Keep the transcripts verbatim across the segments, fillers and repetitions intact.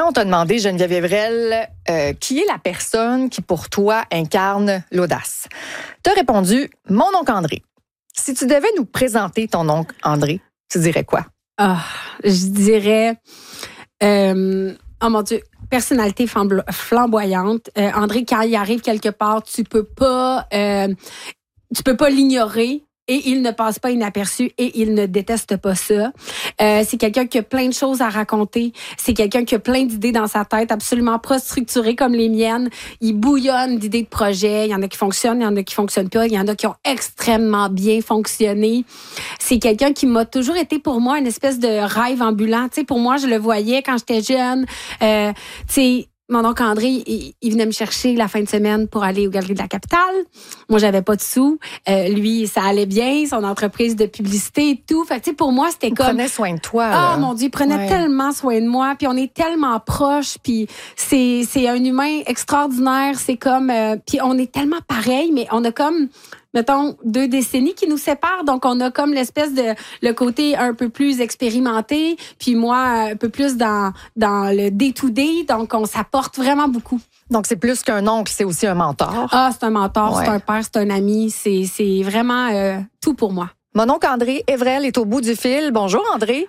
Quand on t'a demandé, Geneviève Evrel, euh, qui est la personne qui, pour toi, incarne l'audace, t'as répondu « Mon oncle André ». Si tu devais nous présenter ton oncle André, tu dirais quoi? Ah, je dirais... Euh, oh mon Dieu, personnalité flamboyante. Euh, André, quand il arrive quelque part, tu peux pas... Euh, tu peux pas l'ignorer. Et il ne passe pas inaperçu et il ne déteste pas ça. Euh, c'est quelqu'un qui a plein de choses à raconter. C'est quelqu'un qui a plein d'idées dans sa tête, absolument pas structurées comme les miennes. Il bouillonne d'idées de projets. Il y en a qui fonctionnent, il y en a qui fonctionnent pas. Il y en a qui ont extrêmement bien fonctionné. C'est quelqu'un qui m'a toujours été pour moi une espèce de rêve ambulant. Tu sais, pour moi, je le voyais quand j'étais jeune. Euh, tu sais, mon oncle André, il, il venait me chercher la fin de semaine pour aller aux Galeries de la Capitale. Moi, j'avais pas de sous. Euh, lui, ça allait bien, son entreprise de publicité et tout. Fait que, tu sais, pour moi, c'était il comme... Il prenait soin de toi. Ah, là. mon Dieu, il prenait ouais. tellement soin de moi. Puis on est tellement proches. Puis c'est, c'est un humain extraordinaire. C'est comme... Euh, puis on est tellement pareils, mais on a comme... mettons, deux décennies qui nous séparent. Donc, on a comme l'espèce de, le côté un peu plus expérimenté, puis moi, un peu plus dans, dans le day-to-day. Donc, on s'apporte vraiment beaucoup. Donc, c'est plus qu'un oncle, c'est aussi un mentor. Ah, c'est un mentor, ouais. c'est un père, c'est un ami. C'est, c'est vraiment euh, tout pour moi. Mon oncle André Evrel est au bout du fil. Bonjour, André.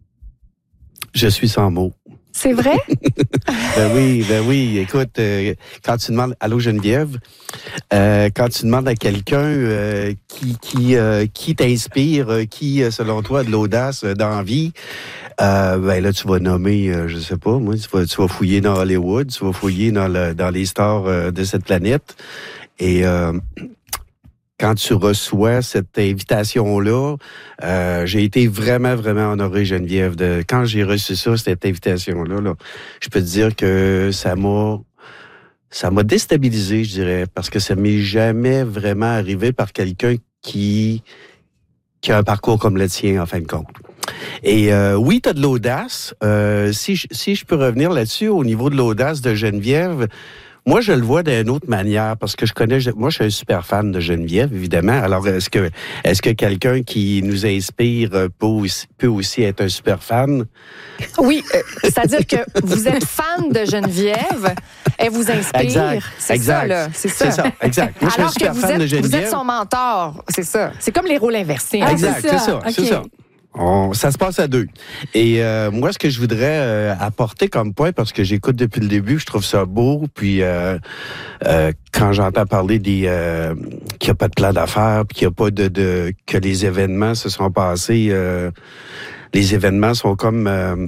Je suis sans mots. C'est vrai? ben oui, ben oui. Écoute, euh, quand tu demandes, allô Geneviève, euh, quand tu demandes à quelqu'un euh, qui qui euh, qui t'inspire, euh, qui selon toi a de l'audace euh, dans la vie, euh, ben là tu vas nommer, euh, je sais pas, moi tu vas tu vas fouiller dans Hollywood, tu vas fouiller dans le dans les stars euh, de cette planète et euh, quand tu reçois cette invitation-là, euh, j'ai été vraiment, vraiment honoré, Geneviève. De, quand j'ai reçu ça, cette invitation-là, là, je peux te dire que ça m'a ça m'a déstabilisé, je dirais, parce que ça m'est jamais vraiment arrivé par quelqu'un qui, qui a un parcours comme le tien, en fin de compte. Et euh, oui, tu as de l'audace. Euh, si, je, si je peux revenir là-dessus, au niveau de l'audace de Geneviève, moi, je le vois d'une autre manière parce que je connais, moi, je suis un super fan de Geneviève, évidemment. Alors, est-ce que, est-ce que quelqu'un qui nous inspire peut aussi, peut aussi être un super fan? Oui, euh, c'est-à-dire que vous êtes fan de Geneviève, elle vous inspire. Exact, c'est exact. ça, là. C'est ça. C'est ça, exact. Moi, je suis un Alors super que vous fan êtes, de Geneviève. vous êtes son mentor, c'est ça. C'est comme les rôles inversés. Ah, exact, c'est ça, c'est ça, okay. c'est ça. On, ça se passe à deux. Et euh, moi, ce que je voudrais euh, apporter comme point, parce que j'écoute depuis le début, je trouve ça beau, puis euh, euh, quand j'entends parler des euh, qu'il n'y a pas de plan d'affaires, puis qu'il n'y a pas de, de que les événements se sont passés, euh, les événements sont comme euh,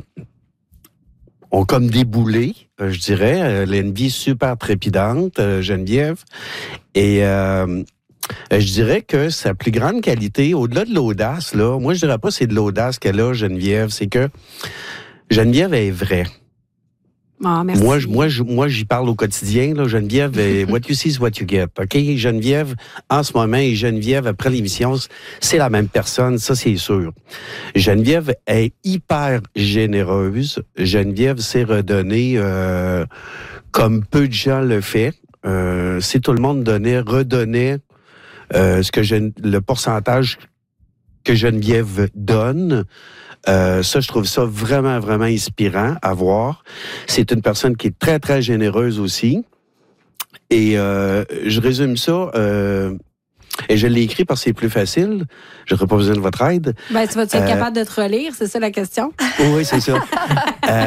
ont comme déboulé, je dirais. Elle a une vie super trépidante, euh, Geneviève, et euh, je dirais que sa plus grande qualité, au-delà de l'audace, là, moi je dirais pas c'est de l'audace qu'elle a, Geneviève, c'est que Geneviève est vraie. Ah, merci. Moi, je, moi, je, moi, j'y parle au quotidien, là, Geneviève, est, what you see is what you get, OK? Geneviève, en ce moment, et Geneviève, après l'émission, c'est la même personne, ça, c'est sûr. Geneviève est hyper généreuse. Geneviève s'est redonnée euh, comme peu de gens le fait. Euh, si tout le monde donnait, redonnait Euh, ce que je, le pourcentage que Geneviève donne, euh, ça, je trouve ça vraiment, vraiment inspirant à voir. C'est une personne qui est très, très généreuse aussi. Et euh, je résume ça, euh, et je l'ai écrit parce que c'est plus facile. Je n'aurais pas besoin de votre aide. Ben, tu vas-tu être euh, capable de te relire? C'est ça la question? Oui, c'est ça. euh,